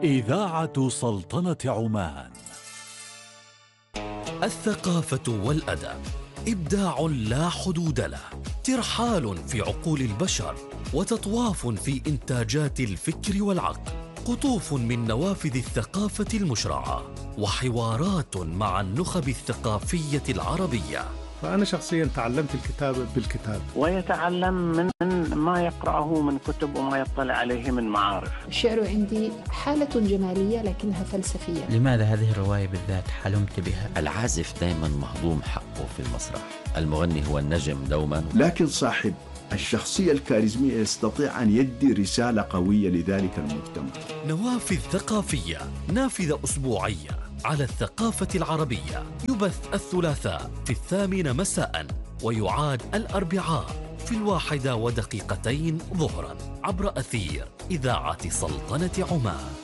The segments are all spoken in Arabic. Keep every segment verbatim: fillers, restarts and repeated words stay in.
إذاعة سلطنة عمان. الثقافة والأدب إبداع لا حدود له، ترحال في عقول البشر وتطواف في إنتاجات الفكر والعقل، قطوف من نوافذ الثقافة المشرعة وحوارات مع النخب الثقافية العربية. فأنا شخصياً تعلمت الكتابة بالكتاب، ويتعلم من ما يقرأه من كتب وما يطلع عليه من معارف. الشعر عندي حالة جمالية لكنها فلسفية. لماذا هذه الرواية بالذات حلمت بها؟ العازف دائما مهضوم حقه في المسرح، المغني هو النجم دوما، لكن صاحب الشخصية الكاريزمية يستطيع أن يدي رسالة قوية لذلك المجتمع. نوافذ ثقافية، نافذة أسبوعية على الثقافة العربية، يبث الثلاثاء في الثامنة مساء ويعاد الأربعاء في الواحدة ودقيقتين ظهرا عبر أثير إذاعة سلطنة عمان.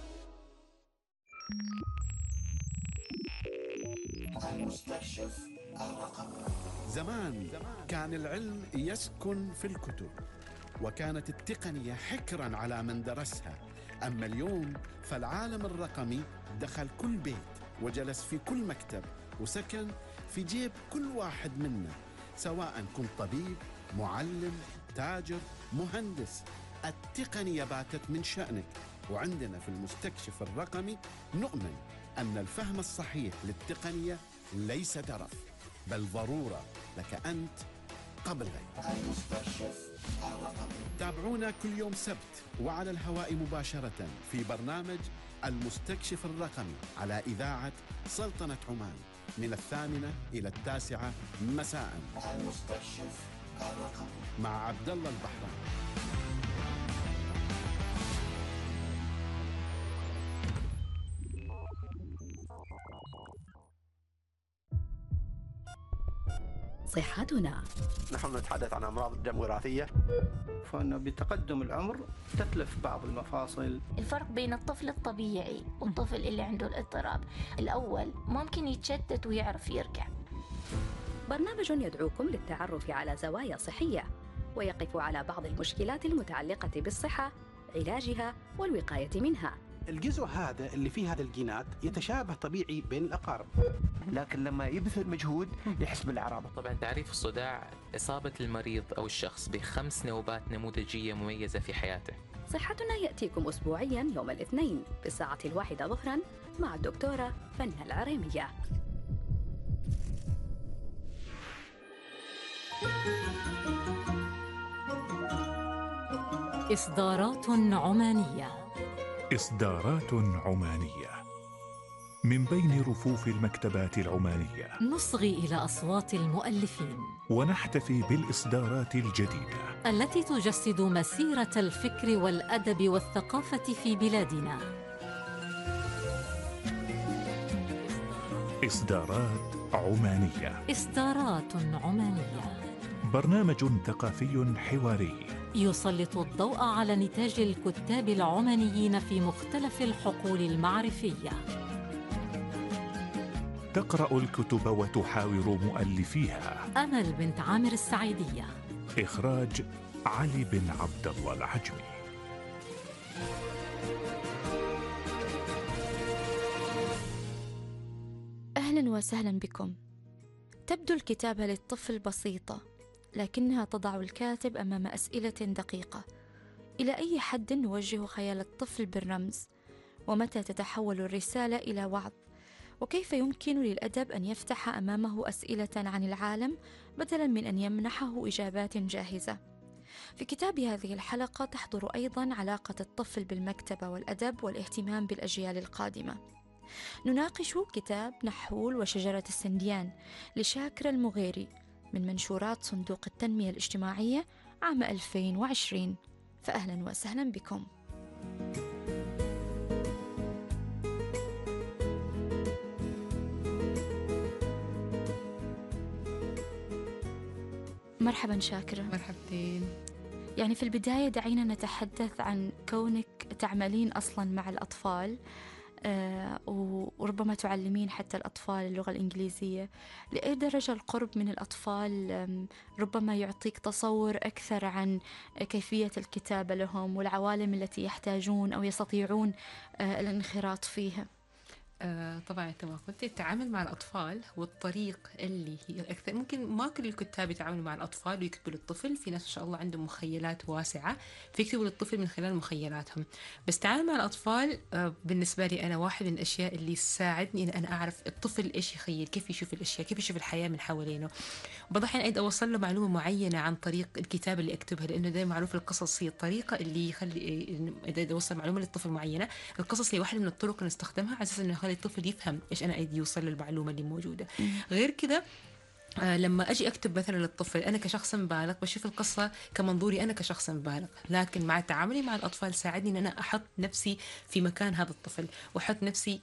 زمان كان العلم يسكن في الكتب، وكانت التقنية حكرا على من درسها. أما اليوم فالعالم الرقمي دخل كل بيت وجلس في كل مكتب وسكن في جيب كل واحد منا، سواء كنت طبيب، معلم، تاجر، مهندس. التقنية باتت من شأنك، وعندنا في المستكشف الرقمي نؤمن أن الفهم الصحيح للتقنية ليس ترف بل ضرورة لك أنت قبل غيرك. تابعونا كل يوم سبت وعلى الهواء مباشرة في برنامج المستكشف الرقمي على إذاعة سلطنة عمان من الثامنة إلى التاسعة مساء. المستكشف الرقمي مع عبد الله البحراني. صحتنا. نحن نتحدث عن أمراض الدم وراثية، فإن بتقدم العمر تتلف بعض المفاصل. الفرق بين الطفل الطبيعي والطفل اللي عنده الاضطراب، الأول ممكن يتشتت ويعرف يرجع. برنامج يدعوكم للتعرف على زوايا صحية ويقف على بعض المشكلات المتعلقة بالصحة، علاجها والوقاية منها. الجزء هذا اللي فيه هذا الجينات يتشابه طبيعي بين الأقارب، لكن لما يبذل مجهود يحس بالأعراض. طبعا تعريف الصداع إصابة المريض أو الشخص بخمس نوبات نموذجية مميزة في حياته. صحتنا يأتيكم أسبوعيا يوم الاثنين بالساعة الواحدة ظهرا مع الدكتورة فنة العريمية. إصدارات عمانية. إصدارات عمانية من بين رفوف المكتبات العمانية، نصغي إلى أصوات المؤلفين ونحتفي بالإصدارات الجديدة التي تجسد مسيرة الفكر والأدب والثقافة في بلادنا. إصدارات عمانية. إصدارات عمانية برنامج ثقافي حواري يسلط الضوء على نتاج الكتاب العمانيين في مختلف الحقول المعرفية. تقرأ الكتب وتحاور مؤلفيها. أمل بنت عامر السعيدية. إخراج علي بن عبد الله العجمي. أهلا وسهلا بكم. تبدو الكتابة للطفل بسيطة، لكنها تضع الكاتب أمام أسئلة دقيقة. إلى أي حد نوجه خيال الطفل بالرمز؟ ومتى تتحول الرسالة إلى وعظ؟ وكيف يمكن للأدب أن يفتح أمامه أسئلة عن العالم بدلاً من أن يمنحه إجابات جاهزة؟ في كتاب هذه الحلقة تحضر أيضاً علاقة الطفل بالمكتبة والأدب والاهتمام بالأجيال القادمة. نناقش كتاب نحول وشجرة السنديان لشاكر المغيري من منشورات صندوق التنمية الاجتماعية عام ألفين وعشرين. فأهلا وسهلا بكم. مرحبا شاكرة. مرحبتين. يعني في البداية دعينا نتحدث عن كونك تعملين أصلا مع الأطفال. آه وربما تعلمين حتى الأطفال اللغة الإنجليزية، لأي درجة القرب من الأطفال ربما يعطيك تصور أكثر عن كيفية الكتابة لهم والعوالم التي يحتاجون أو يستطيعون آه الانخراط فيها؟ آه طبعا كما قلت التعامل مع الأطفال والطريق اللي هي أكثر، ممكن ما كل الكتاب يتعاملوا مع الأطفال ويكتبوا للطفل، في ناس إن شاء الله عندهم مخيلات واسعة فيكتبوا للطفل من خلال مخيلاتهم. بس التعامل مع الأطفال آه بالنسبة لي أنا واحد من الأشياء اللي تساعدني إن أنا أعرف الطفل إيش يخيل، كيف يشوف الأشياء، كيف يشوف الحياة من حوالينه. بعض الأحيان أيضا أوصل له معلومة معينة عن طريق الكتاب اللي أكتبها، لأنه دائما معروف القصص هي الطريقة اللي يخلي إذا أوصل معلومة للطفل معينة، القصص هي واحدة من الطرق اللي نستخدمها على أساس إنه يخلي الطفل يفهم إيش أنا أريد يوصل للمعلومة اللي موجودة. غير كذا آه لما أجي أكتب مثلا للطفل أنا كشخص بالغ بشوف القصة كمنظوري أنا كشخص بالغ، لكن مع تعاملي مع الأطفال ساعدني أن أنا أحط نفسي في مكان هذا الطفل وأحط نفسي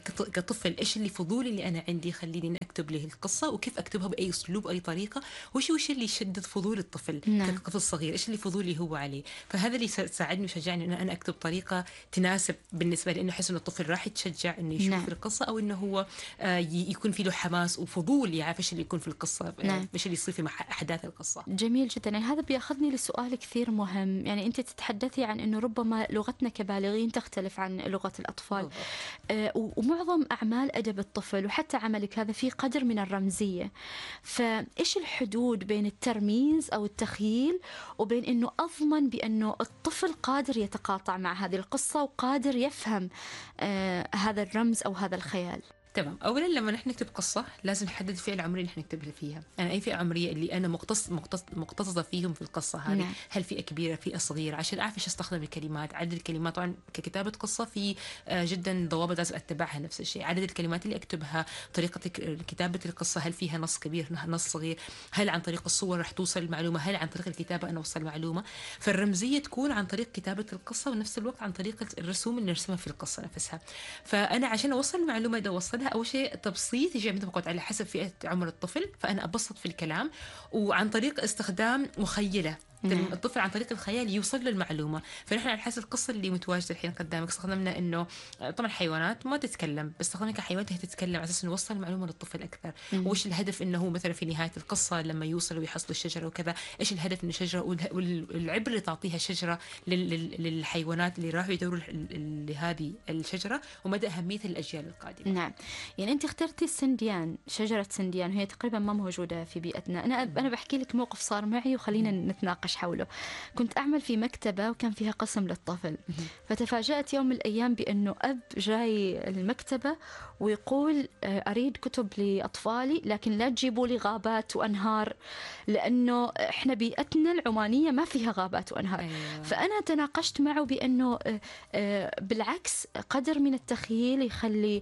كطفل إيش اللي فضولي اللي أنا عندي خليني أن أكتب له القصة وكيف أكتبها بأي أسلوب أي طريقة، وش وش اللي يشدد فضول الطفل نعم. كطفل صغير إيش اللي فضولي هو عليه، فهذا اللي ساعدني وشجعني أن أنا أكتب طريقة تناسب بالنسبة لي، إنه أحس إن الطفل راح يتشجع إنه يشوف نعم. القصة، أو إنه هو آه يكون في له حماس وفضول يعرف إيش اللي يكون في القصة نعم. ايش اللي يصير في أحداث القصة. جميل جدا. يعني هذا بياخذني لسؤال كثير مهم، يعني أنت تتحدثي عن أنه ربما لغتنا كبالغين تختلف عن لغة الأطفال آه ومعظم أعمال أدب الطفل وحتى عملك هذا في قدر من الرمزية، فإيش الحدود بين الترميز أو التخيل وبين أنه أضمن بأنه الطفل قادر يتقاطع مع هذه القصة وقادر يفهم آه هذا الرمز أو هذا الخيال؟ تمام. اولا لما نحن نكتب قصه لازم نحدد الفئه العمريه اللي نحن نكتب فيها، يعني اي فئه عمريه اللي انا مقتص مقتص مقتصده فيهم في القصه هذه نعم. هل فئه كبيره فئه صغيره، عشان اعرف ايش استخدم الكلمات، عدد الكلمات. طبعا ككتابه قصه في جدا ضوابط لازم اتبعها، نفس الشيء عدد الكلمات اللي اكتبها، طريقه كتابه القصه، هل فيها نص كبير نص صغير، هل عن طريق الصور رح توصل المعلومه، هل عن طريق الكتابه انا اوصل المعلومه. فالرمزيه تكون عن طريق كتابه القصه ونفس الوقت عن طريق الرسوم اللي نرسمها في القصه نفسها. فانا عشان اوصل المعلومه ده اوصلها اول شيء تبسيط يجي مثل ما قلت على حسب فئة عمر الطفل، فأنا أبسط في الكلام وعن طريق استخدام مخيلة نعم. الطفل عن طريق الخيال يوصل للمعلومة. فنحن على حسب القصة اللي متواجدة الحين قدامك استخدمنا إنه طبعا حيوانات ما تتكلم، بس استخدمنا كحيوانات هي تتكلم على أساس نوصل المعلومة للطفل أكثر. مم. وإيش الهدف إنه هو مثلا في نهاية القصة لما يوصل ويحصل الشجرة وكذا، إيش الهدف من الشجرة والعبرة اللي تعطيها الشجرة للحيوانات اللي راحوا يدوروا لهذه الشجرة ومدى أهميتها للأجيال القادمة. نعم. يعني أنت اخترتي السنديان، شجرة سنديان، وهي تقريبا ما موجودة في بيئتنا. أنا أنا بحكي لك موقف صار معي وخلينا نتناقش حوله. كنت أعمل في مكتبة وكان فيها قسم للطفل، فتفاجأت يوم من الأيام بأنه أب جاي المكتبة ويقول أريد كتب لأطفالي لكن لا تجيبوا لي غابات وأنهار، لأنه إحنا بيئتنا العمانية ما فيها غابات وأنهار. أيوة. فأنا تناقشت معه بأنه بالعكس قدر من التخيل يخلي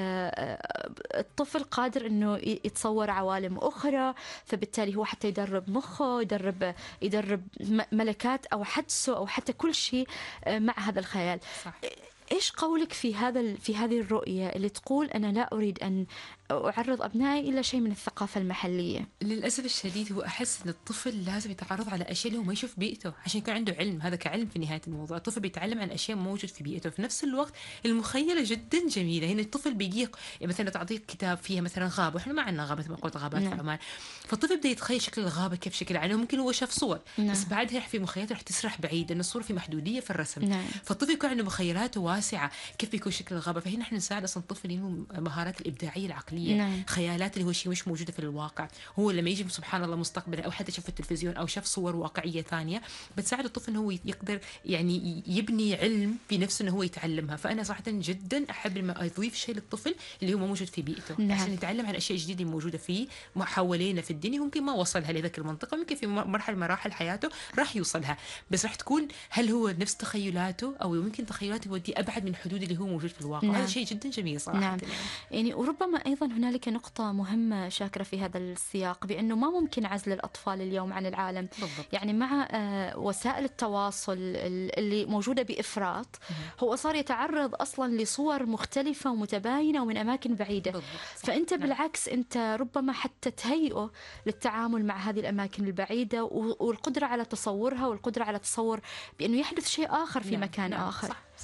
الطفل قادر أنه يتصور عوالم أخرى، فبالتالي هو حتى يدرب مخه، يدرب يدرب ملكات أو حدسه أو حتى كل شيء مع هذا الخيال. صح. إيش قولك في هذا في هذه الرؤية اللي تقول أنا لا أريد أن أعرض أبنائي إلى شيء من الثقافة المحلية؟ للأسف الشديد هو أحس أن الطفل لازم يتعرض على أشياء اللي هو ما يشوف بيئته عشان يكون عنده علم. هذا كعلم في نهاية الموضوع، الطفل بيتعلم عن أشياء موجود في بيئته. في نفس الوقت المخيلة جدا جميلة. هنا الطفل بيجي يعني مثلا تعطيك كتاب فيها مثلا غابة، وإحنا ما عندنا غابة مثل ما قلت غابات نعم. في عمان، فالطفل بده يتخيل شكل الغابة كيف شكل عليه، ممكن هو شاف صور نعم. بس بعدها في مخيلته رح تسرح بعيد لأن الصورة في محدودية في الرسم نعم. فالطفل يكون عنده مخيلاته واسعة كيف بيكون شكل الغابة. فهنا نحن نساعد أصلا الطفل إنه مهارات الإبداعية العقلية نعم. خيالات اللي هو شيء مش موجودة في الواقع. هو لما يجي سبحان الله مستقبلا أو حتى شاف في التلفزيون أو شاف صور واقعية ثانية بتساعد الطفل إنه هو يقدر يعني يبني علم في نفسه إنه هو يتعلمها. فأنا صراحة جدا أحب لما أضيف شيء للطفل اللي هو موجود في بيئته نعم. عشان يتعلم عن أشياء جديدة موجودة فيه حوالينا في الدنيا، ممكن ما وصلها لذاك المنطقة، ممكن في مرحلة مراحل حياته راح يوصلها، بس راح تكون هل هو نفس تخيلاته أو يمكن تخيلاته يودي أبعد من حدود اللي هو موجود في الواقع. نعم. هذا شيء جدا جميل صراحة. نعم. يعني وربما أيضا هنالك نقطة مهمة شاكرة في هذا السياق، بأنه ما ممكن عزل الأطفال اليوم عن العالم. بالضبط. يعني مع وسائل التواصل اللي موجودة بإفراط هو صار يتعرض أصلا لصور مختلفة ومتباينة ومن أماكن بعيدة. بالضبط. فأنت نعم. بالعكس أنت ربما حتى تهيئه للتعامل مع هذه الأماكن البعيدة والقدرة على تصورها والقدرة على تصور بأنه يحدث شيء آخر في نعم. مكان نعم. آخر. صح صح.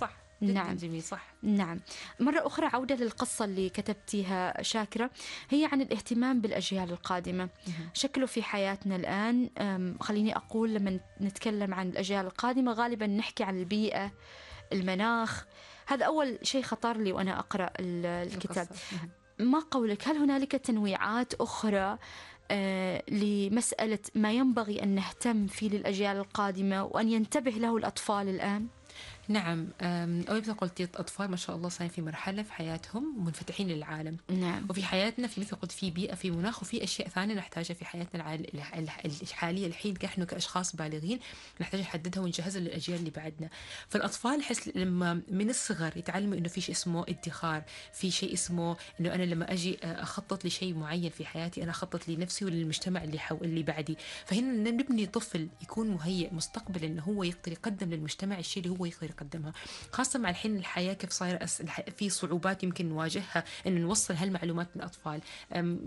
نعم جميل صح. نعم. مرة أخرى عودة للقصة اللي كتبتيها شاكرة، هي عن الاهتمام بالأجيال القادمة. شكله في حياتنا الآن، خليني أقول لما نتكلم عن الأجيال القادمة غالبا نحكي عن البيئة، المناخ. هذا أول شيء خطر لي وأنا أقرأ الكتاب. ما قولك، هل هنالك تنويعات أخرى آه لمسألة ما ينبغي أن نهتم فيه للأجيال القادمة وأن ينتبه له الأطفال الآن؟ نعم. أول مثل قلتي الأطفال ما شاء الله صايرين في مرحلة في حياتهم منفتحين للعالم. نعم. وفي حياتنا في مثل قلت في بيئة، في مناخ، وفي أشياء ثانية نحتاجها في حياتنا الحالية الحين نحن كأشخاص بالغين نحتاج نحددها ونجهزها للأجيال اللي بعدنا. فالأطفال حس لما من الصغر يتعلموا إنه في شيء اسمه ادخار، في شيء اسمه إنه أنا لما أجي أخطط لشيء معين في حياتي أنا أخطط لنفسي وللمجتمع اللي حو اللي بعدي. فهنا نبني طفل يكون مهيئ مستقبلا إنه هو يقدر يقدم للمجتمع الشيء اللي هو يقدر يقدمها، خاصة مع الحين الحياة كيف صايرة في صعوبات يمكن نواجهها إنه نوصل هالمعلومات للأطفال.